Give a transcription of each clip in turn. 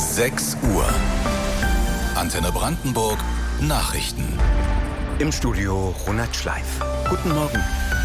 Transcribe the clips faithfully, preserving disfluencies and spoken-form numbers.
sechs Uhr. Antenne Brandenburg Nachrichten. Im Studio Ronald Schleif. Guten Morgen.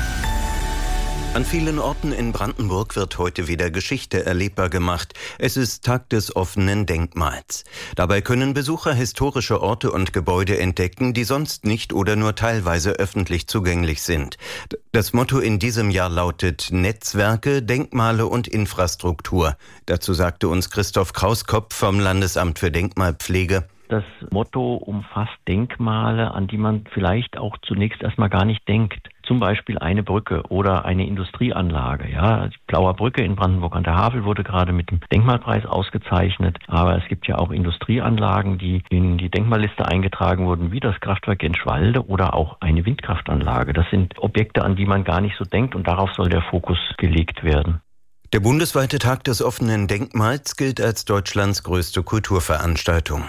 An vielen Orten in Brandenburg wird heute wieder Geschichte erlebbar gemacht. Es ist Tag des offenen Denkmals. Dabei können Besucher historische Orte und Gebäude entdecken, die sonst nicht oder nur teilweise öffentlich zugänglich sind. Das Motto in diesem Jahr lautet Netzwerke, Denkmale und Infrastruktur. Dazu sagte uns Christoph Krauskopf vom Landesamt für Denkmalpflege. Das Motto umfasst Denkmale, an die man vielleicht auch zunächst erstmal gar nicht denkt. Zum Beispiel eine Brücke oder eine Industrieanlage. Ja, die Plauer Brücke in Brandenburg an der Havel wurde gerade mit dem Denkmalpreis ausgezeichnet. Aber es gibt ja auch Industrieanlagen, die in die Denkmalliste eingetragen wurden, wie das Kraftwerk in Schwalde oder auch eine Windkraftanlage. Das sind Objekte, an die man gar nicht so denkt, und darauf soll der Fokus gelegt werden. Der bundesweite Tag des offenen Denkmals gilt als Deutschlands größte Kulturveranstaltung.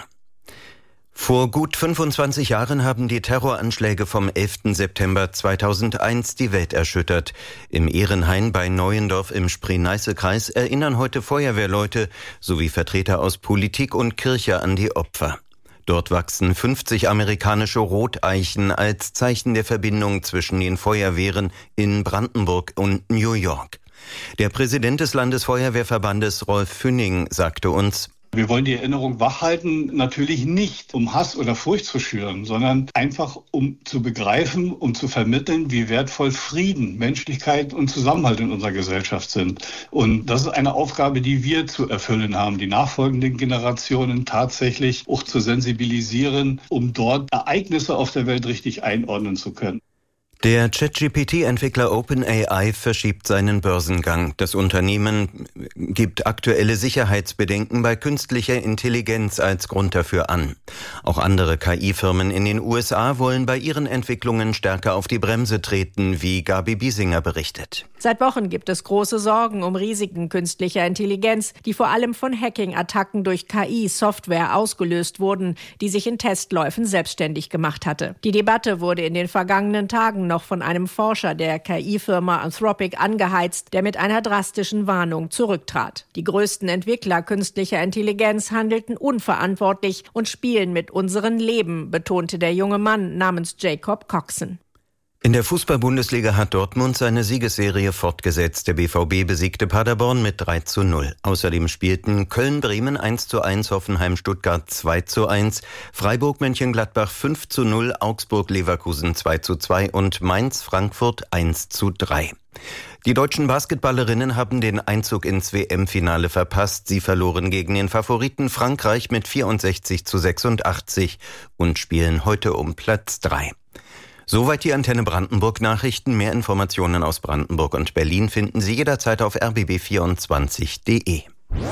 Vor gut fünfundzwanzig Jahren haben die Terroranschläge vom elften September zweitausendeins die Welt erschüttert. Im Ehrenhain bei Neuendorf im Spree-Neiße-Kreis erinnern heute Feuerwehrleute sowie Vertreter aus Politik und Kirche an die Opfer. Dort wachsen fünfzig amerikanische Roteichen als Zeichen der Verbindung zwischen den Feuerwehren in Brandenburg und New York. Der Präsident des Landesfeuerwehrverbandes, Rolf Fünning, sagte uns: Wir wollen die Erinnerung wachhalten, natürlich nicht, um Hass oder Furcht zu schüren, sondern einfach, um zu begreifen, um zu vermitteln, wie wertvoll Frieden, Menschlichkeit und Zusammenhalt in unserer Gesellschaft sind. Und das ist eine Aufgabe, die wir zu erfüllen haben, die nachfolgenden Generationen tatsächlich auch zu sensibilisieren, um dort Ereignisse auf der Welt richtig einordnen zu können. Der ChatGPT-Entwickler OpenAI verschiebt seinen Börsengang. Das Unternehmen gibt aktuelle Sicherheitsbedenken bei künstlicher Intelligenz als Grund dafür an. Auch andere K I-Firmen in den U S A wollen bei ihren Entwicklungen stärker auf die Bremse treten, wie Gabi Biesinger berichtet. Seit Wochen gibt es große Sorgen um Risiken künstlicher Intelligenz, die vor allem von Hacking-Attacken durch K I-Software ausgelöst wurden, die sich in Testläufen selbstständig gemacht hatte. Die Debatte wurde in den vergangenen Tagen noch von einem Forscher der K I-Firma Anthropic angeheizt, der mit einer drastischen Warnung zurücktrat. Die größten Entwickler künstlicher Intelligenz handelten unverantwortlich und spielen mit unserem Leben, betonte der junge Mann namens Jacob Coxon. In der Fußball-Bundesliga hat Dortmund seine Siegesserie fortgesetzt. Der B V B besiegte Paderborn mit drei zu null. Außerdem spielten Köln-Bremen eins zu eins, Hoffenheim-Stuttgart zwei zu eins, Freiburg-Mönchengladbach fünf zu null, Augsburg-Leverkusen zwei zu zwei und Mainz-Frankfurt eins zu drei. Die deutschen Basketballerinnen haben den Einzug ins W M-Finale verpasst. Sie verloren gegen den Favoriten Frankreich mit vierundsechzig zu sechsundachtzig und spielen heute um Platz drei. Soweit die Antenne Brandenburg Nachrichten. Mehr Informationen aus Brandenburg und Berlin finden Sie jederzeit auf r b b vierundzwanzig punkt d e.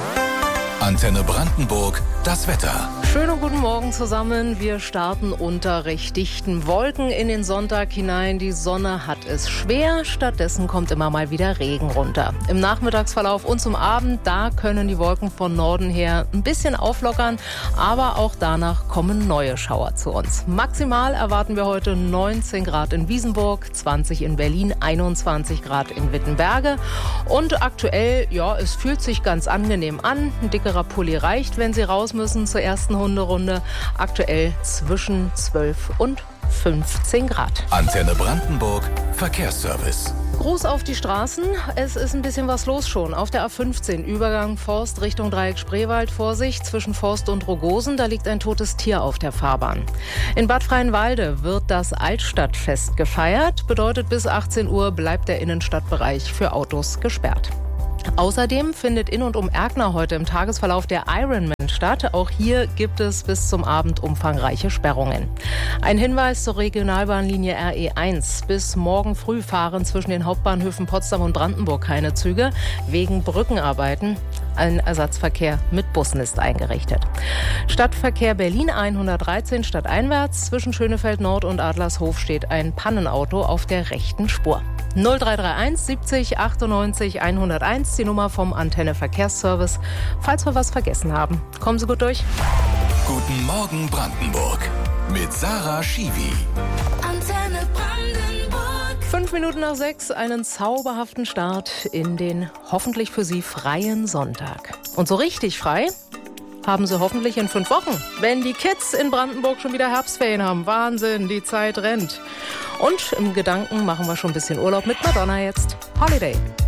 Antenne Brandenburg, das Wetter. Schönen guten Morgen zusammen. Wir starten unter recht dichten Wolken in den Sonntag hinein. Die Sonne hat es schwer. Stattdessen kommt immer mal wieder Regen runter. Im Nachmittagsverlauf und zum Abend, da können die Wolken von Norden her ein bisschen auflockern. Aber auch danach kommen neue Schauer zu uns. Maximal erwarten wir heute neunzehn Grad in Wiesenburg, zwanzig in Berlin, einundzwanzig Grad in Wittenberge. Und aktuell, ja, es fühlt sich ganz angenehm an. Ein dickerer Pulli reicht, wenn Sie raus müssen zur ersten Hunderunde. Aktuell zwischen zwölf und fünfzehn Grad. Antenne Brandenburg Verkehrsservice. Gruß auf die Straßen. Es ist ein bisschen was los schon. Auf der A fünfzehn, Übergang Forst Richtung Dreieck Spreewald. Vorsicht, zwischen Forst und Rogosen, da liegt ein totes Tier auf der Fahrbahn. In Bad Freienwalde wird das Altstadtfest gefeiert. Bedeutet, bis achtzehn Uhr bleibt der Innenstadtbereich für Autos gesperrt. Außerdem findet in und um Erkner heute im Tagesverlauf der Ironman statt. Auch hier gibt es bis zum Abend umfangreiche Sperrungen. Ein Hinweis zur Regionalbahnlinie R E eins. Bis morgen früh fahren zwischen den Hauptbahnhöfen Potsdam und Brandenburg keine Züge. Wegen Brückenarbeiten. Ein Ersatzverkehr mit Bussen ist eingerichtet. Stadtverkehr Berlin hundertdreizehn stadteinwärts. Zwischen Schönefeld Nord und Adlershof steht ein Pannenauto auf der rechten Spur. null drei drei eins siebzig achtundneunzig hunderteins, die Nummer vom Antenne Verkehrsservice. Falls wir was vergessen haben, kommen Sie gut durch. Guten Morgen Brandenburg mit Sarah Schiwi. Antenne Brandenburg. Fünf Minuten nach sechs, einen zauberhaften Start in den hoffentlich für Sie freien Sonntag. Und so richtig frei haben sie hoffentlich in fünf Wochen, wenn die Kids in Brandenburg schon wieder Herbstferien haben. Wahnsinn, die Zeit rennt. Und im Gedanken machen wir schon ein bisschen Urlaub mit Madonna jetzt. Holiday.